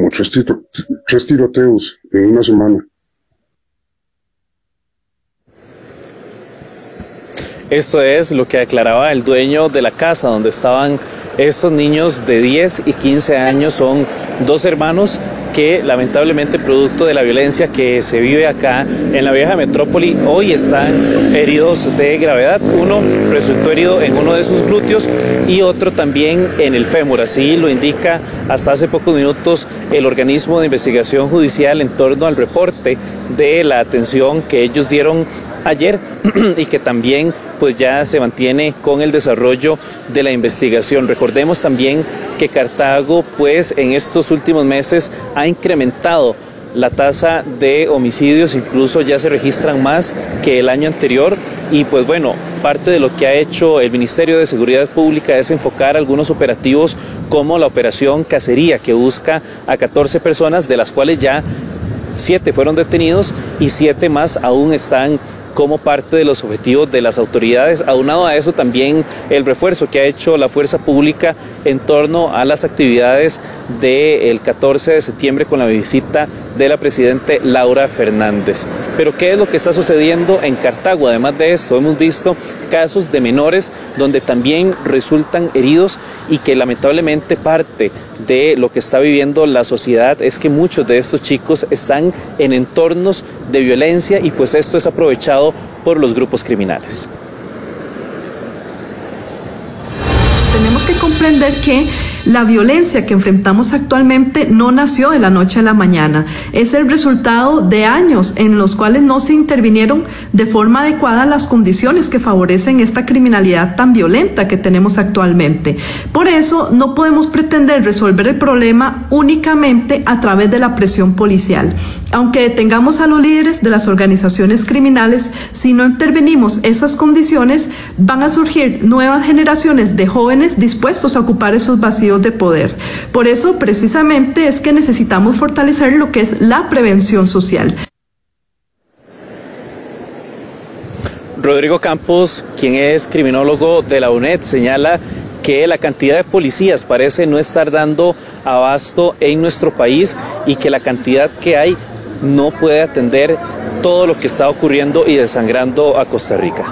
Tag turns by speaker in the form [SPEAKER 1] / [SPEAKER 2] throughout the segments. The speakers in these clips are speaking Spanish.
[SPEAKER 1] como tres tiroteos en una semana.
[SPEAKER 2] Esto es lo que declaraba el dueño de la casa donde estaban estos niños de 10 y 15 años. Son dos hermanos que lamentablemente, producto de la violencia que se vive acá en la vieja metrópoli, hoy están heridos de gravedad. Uno resultó herido en uno de sus glúteos y otro también en el fémur. Así lo indica hasta hace pocos minutos el organismo de investigación judicial en torno al reporte de la atención que ellos dieron ayer y que también pues ya se mantiene con el desarrollo de la investigación. Recordemos también que Cartago pues en estos últimos meses ha incrementado la tasa de homicidios, incluso ya se registran más que el año anterior y pues bueno, parte de lo que ha hecho el Ministerio de Seguridad Pública es enfocar algunos operativos como la operación Cacería, que busca a 14 personas, de las cuales ya 7 fueron detenidos y 7 más aún están como parte de los objetivos de las autoridades. Aunado a eso también el refuerzo que ha hecho la fuerza pública en torno a las actividades del 14 de septiembre con la visita de la presidenta Laura Fernández. Pero ¿qué es lo que está sucediendo en Cartago? Además de esto, hemos visto casos de menores donde también resultan heridos y que lamentablemente parte de lo que está viviendo la sociedad es que muchos de estos chicos están en entornos de violencia y pues esto es aprovechado por los grupos criminales.
[SPEAKER 3] Tenemos que comprender que la violencia que enfrentamos actualmente no nació de la noche a la mañana, es el resultado de años en los cuales no se intervinieron de forma adecuada las condiciones que favorecen esta criminalidad tan violenta que tenemos actualmente. Por eso no podemos pretender resolver el problema únicamente a través de la presión policial. Aunque detengamos a los líderes de las organizaciones criminales, si no intervenimos esas condiciones, van a surgir nuevas generaciones de jóvenes dispuestos a ocupar esos vacíos de poder. Por eso, precisamente, es que necesitamos fortalecer lo que es la prevención social.
[SPEAKER 2] Rodrigo Campos, quien es criminólogo de la UNED, señala que la cantidad de policías parece no estar dando abasto en nuestro país y que la cantidad que hay no puede atender todo lo que está ocurriendo y desangrando a Costa Rica.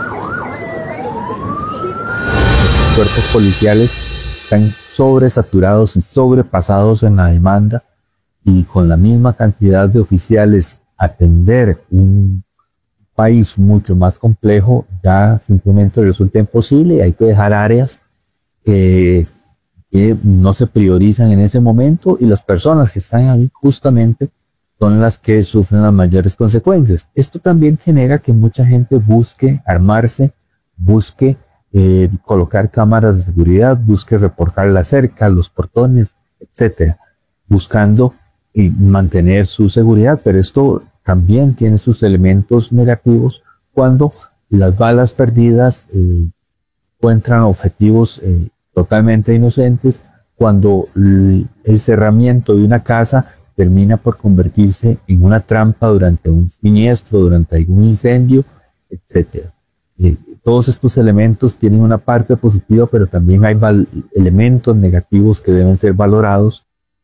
[SPEAKER 4] Los cuerpos policiales están sobresaturados y sobrepasados en la demanda y con la misma cantidad de oficiales atender un país mucho más complejo ya simplemente resulta imposible y hay que dejar áreas que no se priorizan en ese momento y las personas que están ahí justamente son las que sufren las mayores consecuencias. Esto también genera que mucha gente busque armarse, busque colocar cámaras de seguridad, busque reforzar la cerca, los portones, etcétera, buscando mantener su seguridad, pero esto también tiene sus elementos negativos cuando las balas perdidas encuentran objetivos totalmente inocentes, cuando el cerramiento de una casa termina por convertirse en una trampa durante un siniestro, durante algún incendio, etcétera. Todos estos elementos tienen una parte positiva, pero también hay elementos negativos que deben ser valorados.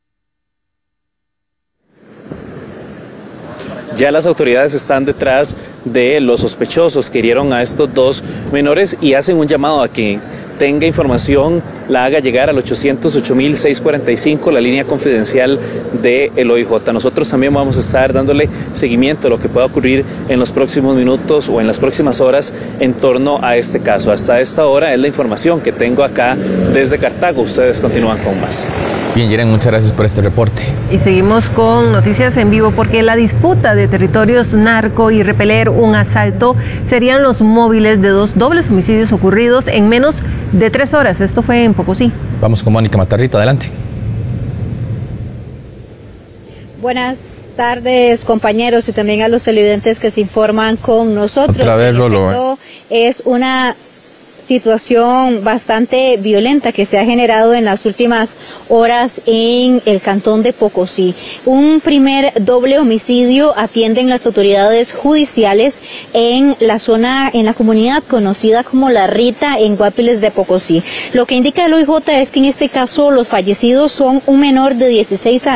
[SPEAKER 2] Ya las autoridades están detrás de los sospechosos que hirieron a estos dos menores y hacen un llamado a que tenga información, la haga llegar al 808.645, la línea confidencial de el OIJ. Nosotros también vamos a estar dándole seguimiento a lo que pueda ocurrir en los próximos minutos o en las próximas horas en torno a este caso. Hasta esta hora es la información que tengo acá desde Cartago. Ustedes continúan con más.
[SPEAKER 5] Bien, Yeren, muchas gracias por este reporte.
[SPEAKER 6] Y seguimos con noticias en vivo porque la disputa de territorios narco y repeler un asalto serían los móviles de 2 dobles homicidios ocurridos en menos de 3 horas. Esto fue en Pocosí.
[SPEAKER 5] Vamos con Mónica Matarrita, adelante.
[SPEAKER 7] Buenas tardes, compañeros, y también a los televidentes que se informan con nosotros.
[SPEAKER 5] Otra vez, Rolo.
[SPEAKER 7] Es una situación bastante violenta que se ha generado en las últimas horas en el cantón de Pocosí. Un primer doble homicidio atienden las autoridades judiciales en la zona, en la comunidad conocida como La Rita, en Guapiles de Pocosí. Lo que indica el OIJ es que en este caso los fallecidos son un menor de 16 años.